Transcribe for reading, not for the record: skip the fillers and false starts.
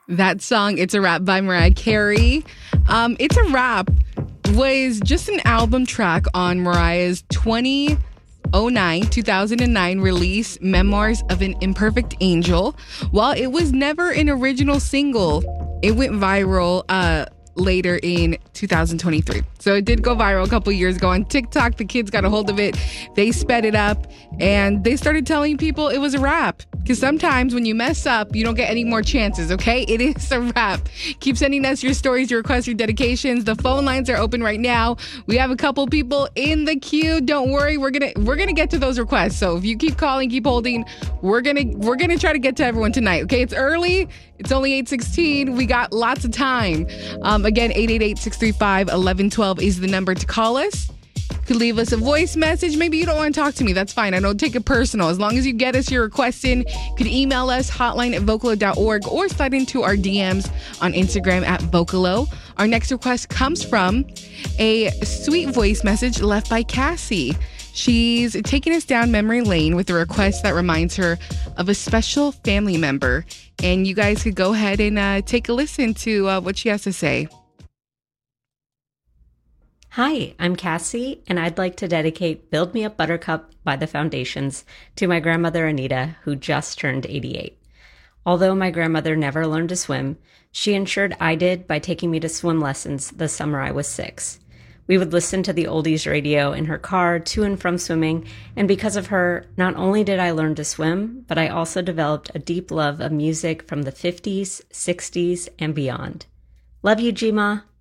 That song, It's a Rap by Mariah Carey. It's a Rap was just an album track on Mariah's 2009 release, Memoirs of an Imperfect Angel. While it was never an original single, it went viral later in 2023. So it did go viral a couple years ago on TikTok. The kids got a hold of it. They sped it up and they started telling people it was a rap. Because sometimes when you mess up, you don't get any more chances, okay? It is a wrap. Keep sending us your stories, your requests, your dedications. The phone lines are open right now. We have a couple people in the queue. Don't worry, we're gonna get to those requests. So if you keep calling, keep holding, we're gonna try to get to everyone tonight, okay? It's early. It's only 8:16. We got lots of time. Again, 888-635-1112 is the number to call us. Could leave us a voice message. Maybe you don't want to talk to me. That's fine. I don't take it personal. As long as you get us your request in, you could email us hotline@vocalo.org or slide into our DMs on Instagram @Vocalo. Our next request comes from a sweet voice message left by Cassie. She's taking us down memory lane with a request that reminds her of a special family member. And you guys could go ahead and take a listen to what she has to say. Hi, I'm Cassie, and I'd like to dedicate Build Me Up Buttercup by the Foundations to my grandmother Anita, who just turned 88. Although my grandmother never learned to swim, she ensured I did by taking me to swim lessons the summer I was 6. We would listen to the oldies radio in her car to and from swimming, and because of her, not only did I learn to swim, but I also developed a deep love of music from the 50s, 60s, and beyond. Love you, Gma.